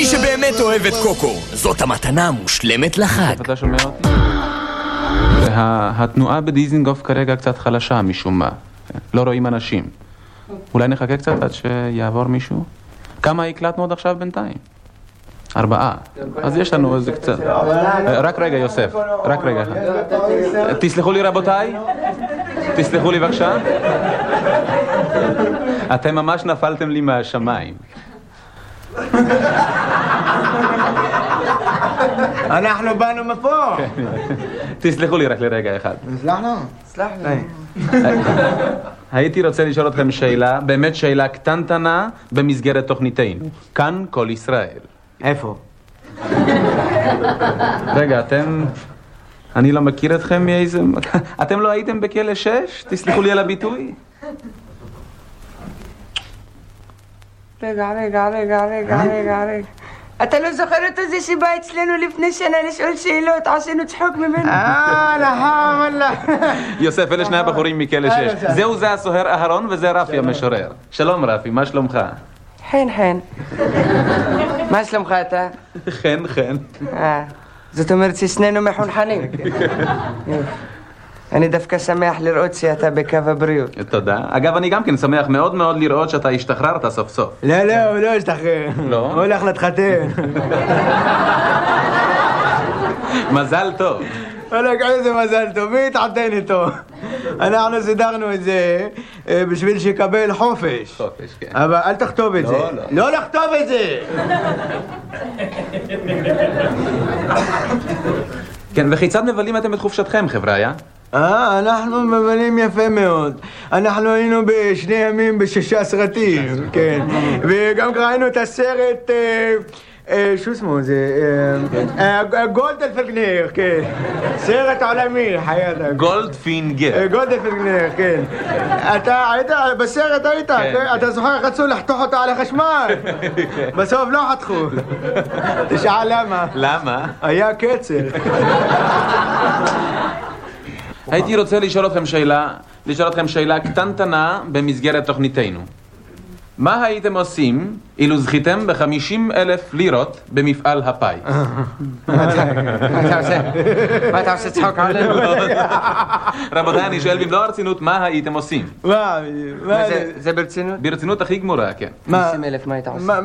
שבאמת אוהב את קוקו, זאת המתנה המושלמת לחג. אתה שומע אותי? התנועה בדיזינגוף כרגע קצת חלשה משום מה. לא רואים אנשים. אולי נחכה קצת עד שיעבור מישהו? כמה הקלטנו עוד עכשיו בינתיים? 4. אז יש לנו איזה קצת. רק רגע יוסף, רק רגע. תסלחו לי רבותיי? תסלחו לי בבקשה? אתם ממש נפלתם לי מהשמיים. אנחנו באנו מפה. תסלחו לי רק לרגע אחד. סלחנו? סלחנו. הייתי רוצה לשאול אתכם שאלה, באמת שאלה קטנטנה במסגרת תוכניתנו. כאן כל ישראל. איפה? רגע, אני לא מכיר אתכם מאיזה... אתם לא הייתם בכלא 6? תסלחו לי על הביטוי. רגע. אתה לא זוכר אותו זה שבא אצלנו לפני שנה לשאול שאלות, עשינו צחוק ממנו. וואלה. יוסף, אלה שני הבחורים מכלא 6. זהו זה הסוהר אהרון וזה רפי המשורר. שלום רפי, מה שלומך? חן. מה שלומך אתה? חן. זאת אומרת ששנינו מחונכנים. אני דווקא שמח לראות שאתה בקו הבריאות. תודה. אגב, אני גם כן שמח מאוד מאוד לראות שאתה השתחררת סוף סוף. לא, הוא לא השתחרר. לא? הוא הולך להתחתן. מזל טוב. וואלק, איזה מזל טוב, מי התחתן איתו? אנחנו סידרנו את זה בשביל שיקבל חופש. חופש, כן. אבל אל תכתוב את זה. לא לכתוב את זה! כן, וכיצד מבלים אתם את חופשתכם, חבריה? אנחנו מבלים יפה מאוד. אנחנו היינו בשני ימים ב6 סרטים, כן. וגם ראינו את הסרט... שו שמו זה? גולדפינגר, כן. סרט עולמי, חייאתק. גולדפינגר. גולדפינגר, כן. אתה היית, בסרט היית, אתה זוכר איך רצו לחתוך אותו על החשמל? בסוף לא חתכו. תשאל למה. למה? היה קצר. הייתי רוצה לשאול אתכם שאלה קטנטנה במסגרת תוכניתנו. מה הייתם עושים אילו זכיתם ב50,000 לירות במפעל הפאי? מה אתה עושה צחוק עלינו? רבותיי, אני שואל במלוא הרצינות, מה הייתם עושים? זה ברצינות? ברצינות הכי גמורה, כן. 50,000, מה היית עושה?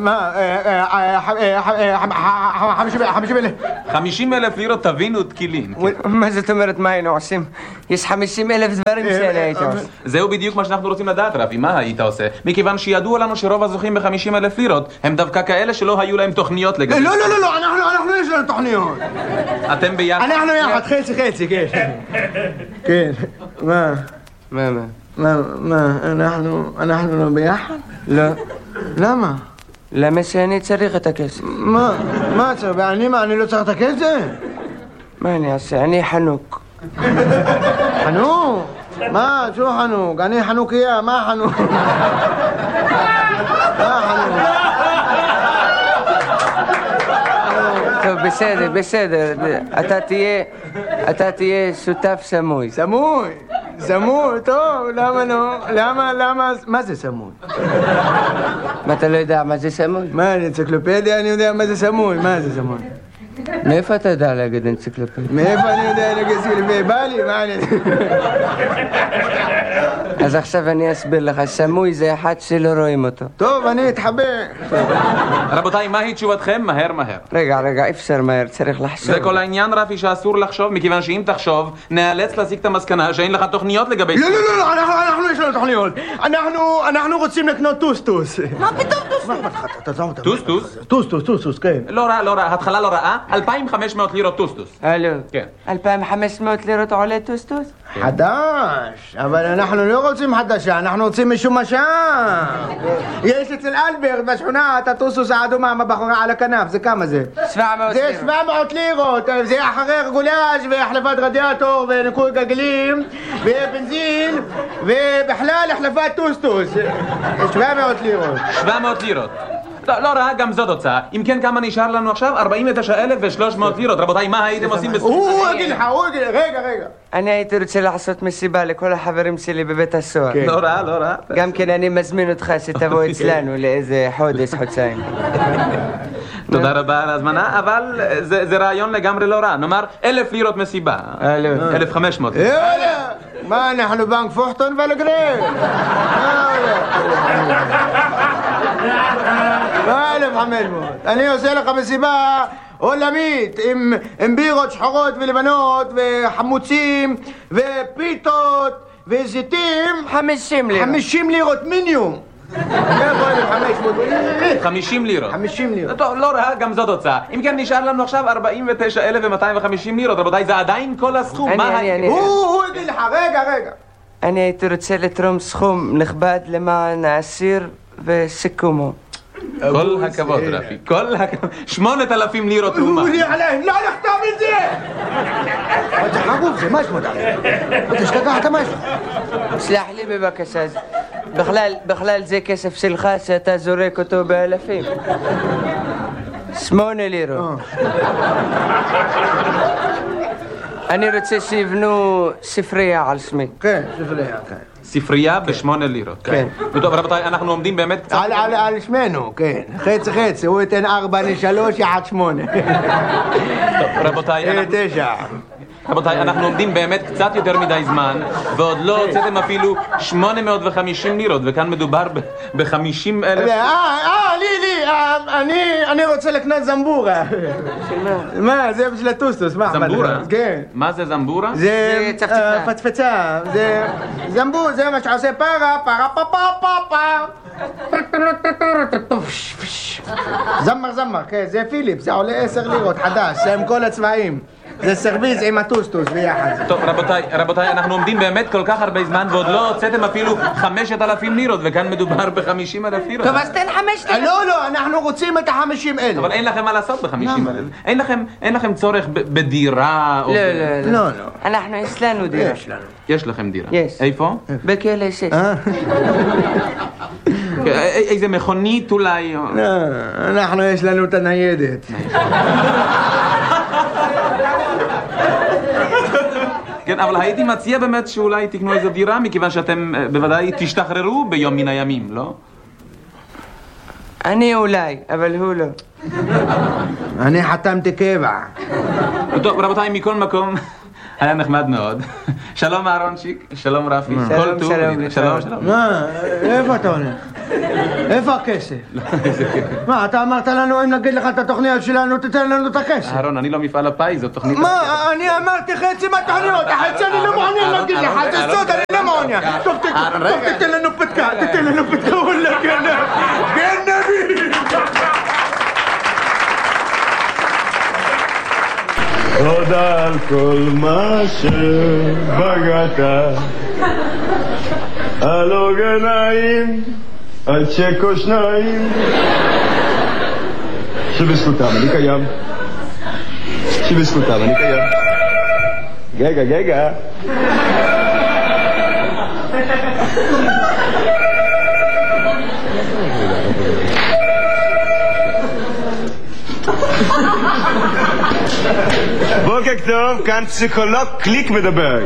50,000 לירות תבינו תקילין. מה זאת אומרת מה היינו עושים? יש 50,000 דברים שאני הייתי עושה. זהו בדיוק מה שאנחנו רוצים לדעת, רבי, מה היית עושה? מכיוון שידוע לנו שרוב הזוכים ב50,000 לירות הם דווקא כאלה שלא היו להם תוכניות לגבי... לא, אנחנו יש לנו תוכניות. אתם ביחד? אנחנו יחד, חצי, כן. כן, מה? אנחנו לא ביחד? לא. למה? למה שאני צריך את הכסף? מה צריך? אני לא צריך את הכסף? מה אני אעשה? אני חנוק. חנוק? מה? שו חנוק? אני חנוכיה, מה חנוק? טוב, בסדר. אתה תהיה שותף סמוי. סמוי, טוב, למה לא? מה זה סמוי? מה, אתה לא יודע מה זה סמוי? מה, אנציקלופדיה אני יודע מה זה סמוי, מה זה סמוי? מאיפה אתה יודע להגיד אנציקלופדיה? מאיפה אני יודע להגיד אנציקלופדיה? בא לי, מה אני... אז עכשיו אני אסביר לך, סמוי זה אחד שלא רואים אותו. טוב, אני אתחבר. רבותיי, מהי תשובתכם? מהר. רגע, אפשר מהר, צריך לחשוב. זה כל העניין, רפי, שאסור לחשוב, מכיוון שאם תחשוב, נאלץ להסיק את המסקנה שאין לך תוכניות לגבי... לא, אנחנו יש לנו תוכניות. אנחנו רוצים לקנות טוסטוס. מה פתאום טוסטוס? טוסטוס, כן. לא רע, התחלה לא רעה, 2,500 לירות טוסטוס. הלו. כן. 2,500 לירות עולה טוסטוס? חדש, אבל אנחנו לא רוצים חדשה, אנחנו רוצים משומשה. יש אצל אלברט בשכונה את הטוסטוס האדומה הבחורה על הכנף, זה כמה זה? 700 לירות. זה 700 לירות, זה אחרי רגולאז' והחלפת רדיאטור וניקוי גלגלים ובנזין ובכלל החלפת טוסטוס. 700 לירות. 700 לירות. לא רע, גם זאת הוצאה. אם כן, כמה נשאר לנו עכשיו? 49,300 לירות. רבותיי, מה הייתם עושים בסוף? הוא יגיד לך, רגע. אני הייתי רוצה לעשות מסיבה לכל החברים שלי בבית הסוהר. לא רע. גם כן אני מזמין אותך שתבוא אצלנו לאיזה חודש, חודשיים. תודה רבה על ההזמנה, אבל זה רעיון לגמרי לא רע. נאמר 1,000 לירות מסיבה. 1,500. יאללה! מה, אנחנו בנק פוחטון ולגריל? מה 1,500? אני עושה לך מסיבה עולמית עם בירות שחורות ולבנות וחמוצים ופיתות וזיתים. 50 לירות. 50 לירות מינימום. 50 לירות. 50 לירות. טוב, לא רע, גם זאת הוצאה. אם כן, נשאר לנו עכשיו 49,250 לירות. רבותיי, זה עדיין כל הסכום. הוא יגיד לך, רגע. אני הייתי רוצה לתרום סכום נכבד למען האסיר וסיכומו. כל הכבוד, רפי. כל הכבוד. 8,000 לירות תרומה. הוא עליהם, לא לכתוב את זה! אתה חגוב, זה משהו עליהם. אתה שתקחת משהו. סלח לי בבקשה. בכלל זה כסף שלך שאתה זורק אותו באלפים. 8 לירות. אני רוצה שיבנו ספרייה על שמי. כן, ספרייה, כן. ספרייה ב8 לירות. כן. טוב, רבותיי, אנחנו עומדים באמת קצת... על שמנו, כן. חצי, הוא ייתן 4 ל3 יחד 8. טוב, רבותיי, 9. רבותיי, אנחנו עומדים באמת קצת יותר מדי זמן, ועוד לא הוצאתם אפילו 850 לירות, וכאן מדובר ב50,000... אני רוצה לקנות זמבורה. מה? זה בשביל הטוסטוס, מה? זמבורה? כן. מה זה זמבורה? זה פצפצה. זה זמבור, זה מה שעושה פרה, זמר, כן, זה פיליפ, זה עולה 10 לירות, חדש, זה עם כל הצבעים. זה סרוויז עם הטוסטוס ביחד. טוב, רבותיי, אנחנו עומדים באמת כל כך הרבה זמן ועוד לא הוצאתם אפילו 5,000 לירות, וכאן מדובר ב50,000 לירות. טוב, אז תן 5,000. לא, אנחנו רוצים את 50,000. אבל אין לכם מה לעשות ב50,000. אין לכם צורך בדירה או... לא. אנחנו, יש לנו דירה. יש לכם דירה. יש. איפה? בכלא 6. איזה מכונית אולי? אנחנו, יש לנו את הניידת. כן, אבל הייתי מציע באמת שאולי תקנו איזו דירה, מכיוון שאתם בוודאי תשתחררו ביום מן הימים, לא? אני אולי, אבל הוא לא. אני חתמתי קבע. טוב, רבותיי, מכל מקום, היה נחמד מאוד. שלום אהרונצ'יק, שלום רפי. שלום. מה? איפה אתה הולך? איפה הכסף? מה, אתה אמרת לנו אם נגיד לך את התוכניות שלנו, תתן לנו את הכסף. אהרון, אני לא מפעל הפיס, זו תוכנית... מה? אני אמרתי חצי מהתוכניות, החצי אני לא מעוניין להגיד לך, זה סוד, אני לא מעוניין. טוב, תתן לנו פתקה, וואלה, גנבי! תודה על כל מה שבגעת, על עוגניים, על צ'קו שניים, שבזכותם אני קיים. גגה. בוקר טוב, כאן פסיכולוג קליק מדבר.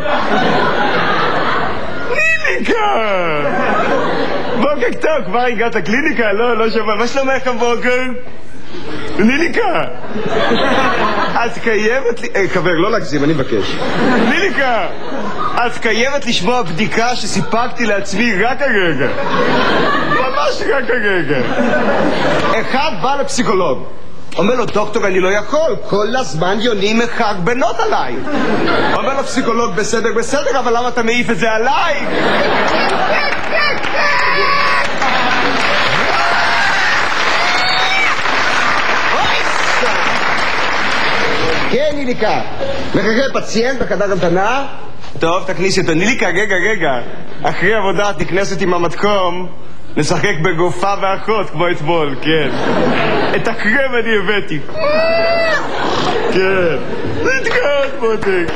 ניליקה! בוקר טוב, כבר הגעת קליניקה? לא שומע, מה שלומך הבוקר? ניליקה! את חייבת... חבר, לא להגזים, אני מבקש. ניליקה! את חייבת לשמוע בדיקה שסיפקתי לעצמי רק הרגע. ממש רק הרגע. אחד בא לפסיכולוג. אומר לו, דוקטור, אני לא יכול, כל הזמן יונים מרחק בנות עליי. אומר לו פסיכולוג, בסדר, אבל למה אתה מעיף את זה עליי? כן, ניליקה. מחכה פציינט בחדר המתנה? טוב, תכניס את הניליקה, רגע. אחרי עבודה תכנסת עם המתקום, נשחק בגופה ואחות כמו אתמול, כן. את הקרם אני הבאתי. כן. נתגעת, מותק.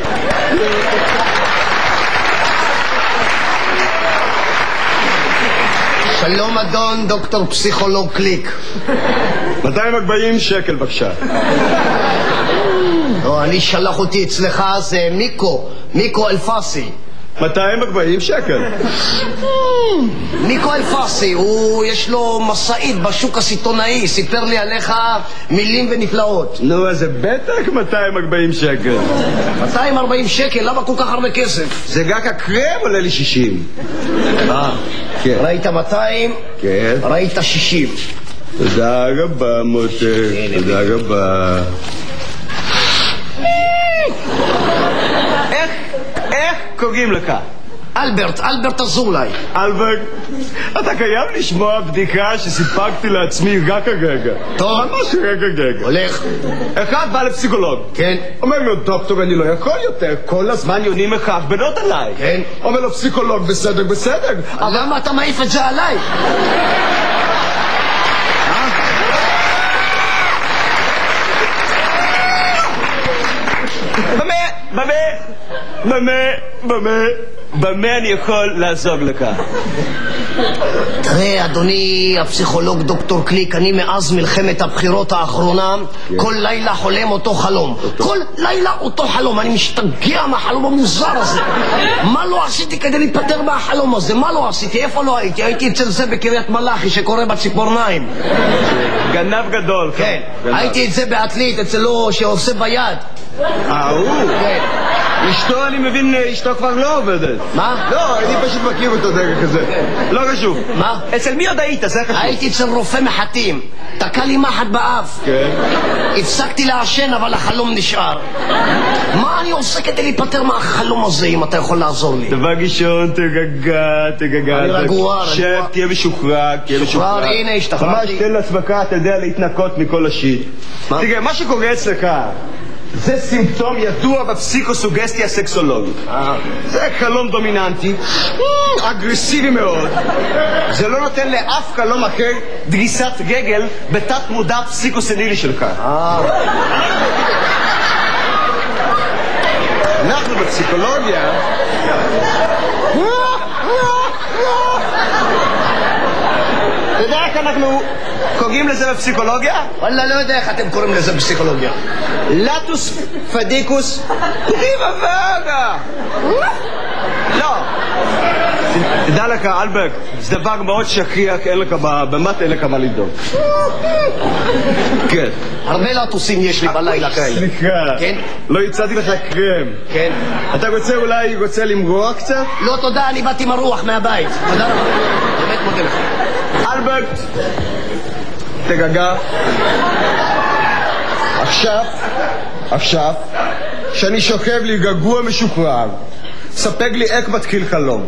שלום אדון דוקטור פסיכולוג קליק. 240 שקל בבקשה. אני שלח אותי אצלך, זה מיקו אלפסי. 240 שקל. ניקו אלפסי, יש לו מסעית בשוק הסיטונאי, סיפר לי עליך מילים ונפלאות. נו, אז זה בטח 240 שקל. 240 שקל? למה כל כך הרבה כסף? זה רק הקרם עולה לי 60. כן. ראית 200? כן. ראית 60. תודה רבה, מותק. תודה רבה. איך קוראים לך? אלברט אזולאי. אלברט, אתה חייב לשמוע בדיקה שסיפקתי לעצמי רק הרגע. טוב. ממש רק הרגע. הולך. אחד בא לפסיכולוג. כן. אומר לו, דוקטור, אני לא יכול יותר, כל הזמן יונים מחרבנות עליי. כן. אומר לו, פסיכולוג, בסדר. אבל למה אתה מעיף את זה עליי? במה אני יכול לעזור לך? תראה, אדוני הפסיכולוג דוקטור קליק, אני מאז מלחמת הבחירות האחרונה כל לילה חולם אותו חלום. כל לילה אותו חלום. אני משתגע מהחלום המוזר הזה. מה לא עשיתי כדי להיפטר מהחלום הזה? מה לא עשיתי? איפה לא הייתי? הייתי אצל זה בקריית מלאכי שקורא בציפורניים. גנב גדול. כן. הייתי את זה בעתלית אצלו שעושה ביד. הוא? כן. אשתו, אני מבין, אשתו כבר לא עובדת. מה? לא, אני פשוט מכיר אותו דרך כזה. לא חשוב. מה? אצל מי עוד היית? זה חשוב. הייתי אצל רופא מחטים. תקע לי מחט באף. כן. הפסקתי לעשן, אבל החלום נשאר. מה אני עושה כדי להיפטר מהחלום הזה, אם אתה יכול לעזור לי? דבר ראשון, תרגע. אני רגוע. שב, תהיה משוחרר. משוחרר, הנה, השתחררתי. ממש תן לעצמך, אתה יודע, להתנקות מכל השיט. תראה, מה שקורה אצלך זה סימפטום ידוע בפסיקוסוגסטיה סקסולוגית. זה חלום דומיננטי, אגרסיבי מאוד. זה לא נותן לאף חלום אחר דריסת רגל בתת מודע פסיקוסנילי שלך. אנחנו בפסיקולוגיה אתה יודע איך אנחנו קוראים לזה בפסיכולוגיה? וואלה, לא יודע איך אתם קוראים לזה בפסיכולוגיה. לטוס פדיקוס ריבה וגה. לא. תדע לך, אלברט, זה דבר מאוד שכיח, באמת אין לך מה לבדוק. כן. הרבה לטוסים יש לי בלילה כאלה. סליחה. כן? לא הצעתי לך קרם. כן. אתה רוצה למרוח קצת? לא, תודה, אני באתי מרוח מהבית. תודה רבה. באמת מודה לך. אלברט, תגגע. עכשיו, שאני שוכב לי גגוע משוחרר, ספק לי איך מתחיל חלום.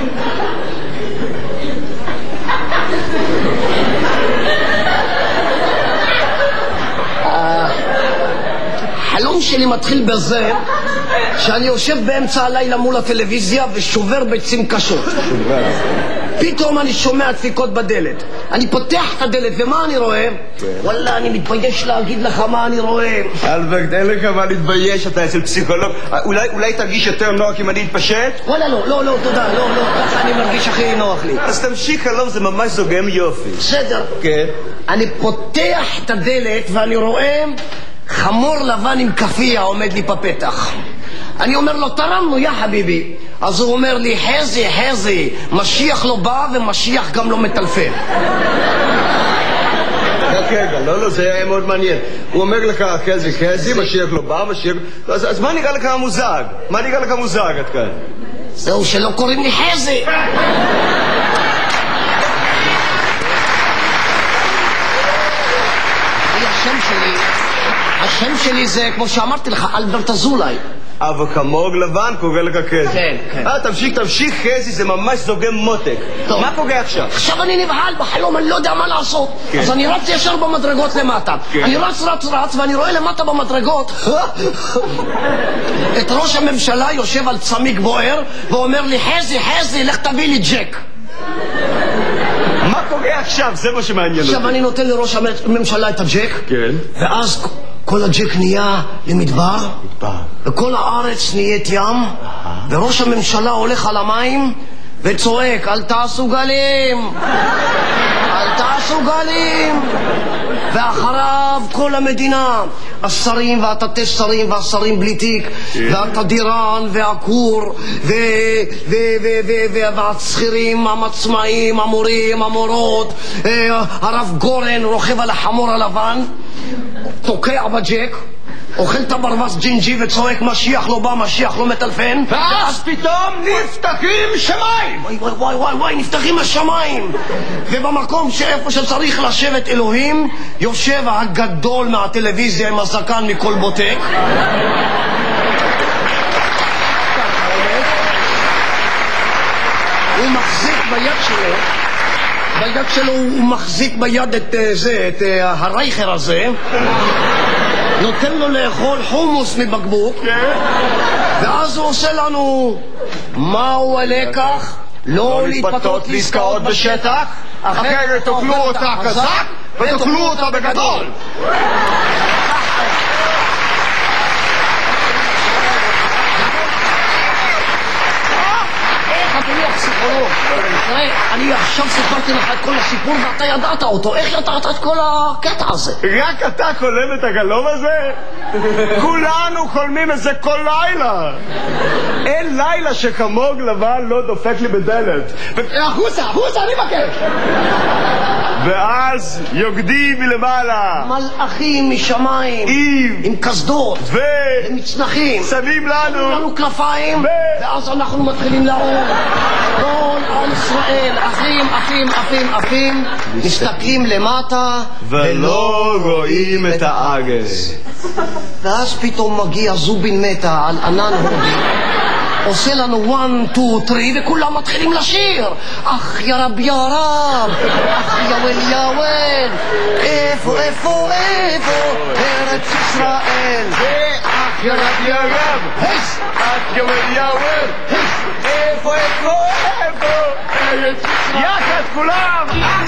החלום שלי מתחיל בזה שאני יושב באמצע הלילה מול הטלוויזיה ושובר ביצים קשות. פתאום אני שומע דפיקות בדלת. אני פותח את הדלת ומה אני רואה? וואלה, אני מתבייש להגיד לך מה אני רואה. אלברט, אין לך מה להתבייש, אתה אצל פסיכולוג. אולי תרגיש יותר נוח אם אני אתפשט? וואלה, לא, תודה, לא, ככה אני מרגיש הכי נוח לי. אז תמשיך, חלום, זה ממש זוגם יופי. בסדר. כן. אני פותח את הדלת ואני רואה חמור לבן עם כפיה עומד לי בפתח. אני אומר לו, תרמנו, יא חביבי. אז הוא אומר לי, חזי, משיח לא בא ומשיח גם לא מטלפן. רגע, לא, זה היה מאוד מעניין. הוא אומר לך, חזי, משיח לא בא, משיח... אז מה נראה לך המוזג? עד כאן? זהו, שלא קוראים לי חזי. השם שלי זה, כמו שאמרתי לך, אלברט אזולאי. אבל כמוג לבן קורא לך חזי. כן. תמשיך חזי, זה ממש זוגם מותק. מה קורה עכשיו? עכשיו אני נבהל בחלום, אני לא יודע מה לעשות. אז אני רץ ישר במדרגות למטה. אני רץ, ואני רואה למטה במדרגות את ראש הממשלה יושב על צמיג בוער ואומר לי, חזי, לך תביא לי ג'ק. מה קורה עכשיו? זה מה שמעניין אותי. עכשיו אני נותן לראש הממשלה את הג'ק. כן. ואז כל הג'ק נהיה למדבר, וכל הארץ נהיית ים, וראש הממשלה הולך על המים וצועק, אל תעשו גלים, ואחריו כל המדינה, השרים והתתי שרים והשרים בלי תיק והתדירן והכור והצחירים, המצמאים, המורים, המורות, הרב גורן רוכב על החמור הלבן, תוקע בג'ק, אוכל את הברווז ג'ינג'י וצועק משיח לא בא, משיח לא מטלפן, ואז פתאום נפתחים שמיים. וואי, נפתחים השמיים, ובמקום שאיפה שצריך לשבת אלוהים יושב הגדול מהטלוויזיה עם הזקן מכל בוטק, הוא מחזיק ביד שלו, הוא מחזיק ביד את הרייכר הזה, נותן לו לאכול חומוס מבקבוק, ואז הוא עושה לנו מהו הלקח? לא להתפתות לעסקאות בשטח, אחרת תאכלו אותה חזק ותאכלו אותה בגדול. אדוני הפסיכולוג, תראה, אני עכשיו סיפרתי לך את כל הסיפור ואתה ידעת אותו, איך ידעת את כל הקטע הזה? רק אתה חולם את הגלום הזה? כולנו חולמים את זה כל לילה. אין לילה שחמוג לבן לא דופק לי בדלת. החוצה, אני מבקש. ואז יוקדים מלמעלה מלאכים משמיים עם קסדות ומצנחים שמים לנו כנפיים, ואז אנחנו מתחילים לעור. כל עם ישראל, אחים, מסתכלים למטה ולא רואים את האגס. ואז פתאום מגיע זובין מתה על ענן הודי, עושה לנו 1, 2, 3 וכולם מתחילים לשיר. אך יא רב, אך יאוול, איפה ארץ ישראל. אך יא רב, אך יאוול, איפה ארץ ישראל. יחד כולם.